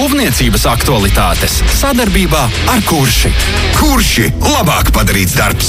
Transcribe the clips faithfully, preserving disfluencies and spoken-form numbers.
Būvniecības aktualitātes sadarbībā ar Kurši. Kurši labāk padarīts darbs.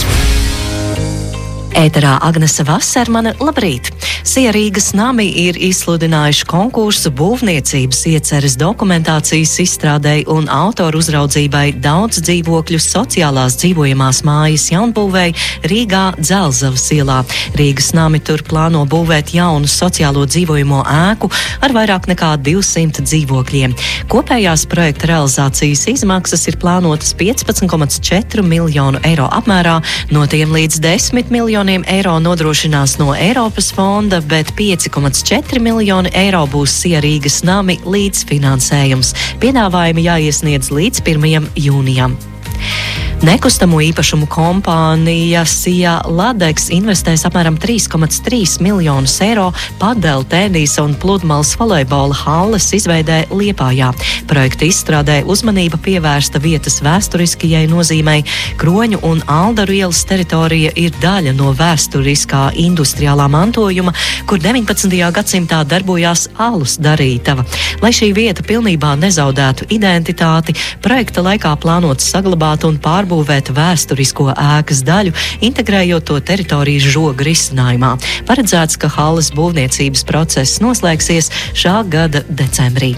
Ēterā Agnese Vasermane, labrīt! Sija Rīgas nami ir izsludinājuši konkursu būvniecības ieceres dokumentācijas izstrādei un autoru uzraudzībai daudz dzīvokļu sociālās dzīvojamās mājas jaunbūvēi Rīgā Dzelzavas ielā. Rīgas nami tur plāno būvēt jaunu sociālo dzīvojamo ēku ar vairāk nekā divsimt dzīvokļiem. Kopējās projekta realizācijas izmaksas ir plānotas piecpadsmit komats četri miljonu eiro apmērā, no tiem līdz desmit miljonu eiro nodrošinās no Eiropas fonda, bet pieci komats četri miljoni eiro būs Sija Rīgas nami līdzfinansējums. Piedāvājumi jāiesniedz līdz pirmajam jūnijam. Nekustamo īpašumu kompānija Sija Ladeks investēs apmēram trīs komats trīs miljonus eiro padel, tenisa un pludmales volejbola halles izveidē Liepājā. Projekta izstrādē uzmanība pievērsta vietas vēsturiskajai nozīmei. Kroņu un Aldaru ielas teritorija ir daļa no vēsturiskā industriālā mantojuma, kur deviņpadsmitajā gadsimtā darbojās alus darītava. Lai šī vieta pilnībā nezaudētu identitāti, projekta laikā plānots saglabāt un pārbūvēt būvēt vēsturisko ēkas daļu, integrējot to teritorijas žoga risinājumā. Paredzēts, ka halles būvniecības process noslēgsies šā gada decembrī.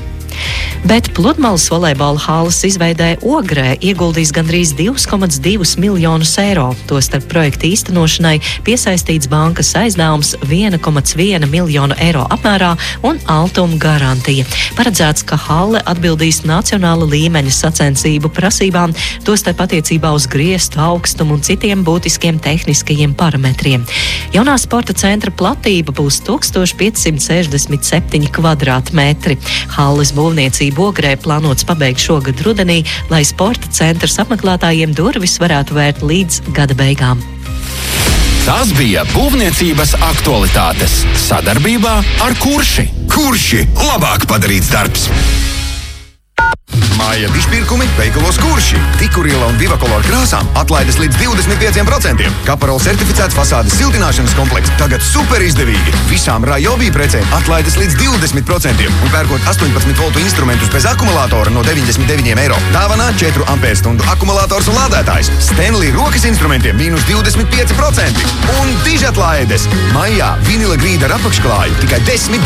Bet pludmales volejbola halles izveidē Ogrē ieguldīs gandrīz divus komats divus miljonus eiro. Tostarp projekta īstenošanai piesaistīts bankas aizdevums viens komats viens miljonu eiro apmērā un altuma garantija. Paredzēts, ka halle atbildīs nacionāla līmeņa sacensību prasībām, tostarp attiecībā uz griestu augstumu un citiem būtiskiem tehniskajiem parametriem. Jaunā sporta centra platība būs tūkstoš piecsimt sešdesmit septiņi kvadrātmetri. Halles būvniecību Ogrē plānots pabeigt šogad rudenī, lai sporta centrs apmeklētājiem durvis varētu vērt līdz gada beigām. Tas bija būvniecības aktualitātes sadarbībā ar Kurši. Kurši labāk padarīts darbs. Māja izpirkumi veikalos Kurši. Tikuriela un Vivakolor krāsām atlaides līdz divdesmit pieciem procentiem. Kaparola certificēts fasādes siltināšanas komplekts tagad super izdevīgi. Visām Rajovī precēm atlaides līdz divdesmit procentiem. Un pērkot astoņpadsmit voltu instrumentus bez akumulātora no deviņdesmit deviņiem eiro. Dāvanā četru ampērstundu akumulators un lādētājs. Stanley rokas instrumentiem mīnus divdesmit pieci procenti. Un dižatlaides. Maijā vinila grīda ar apakšklāju tikai desmit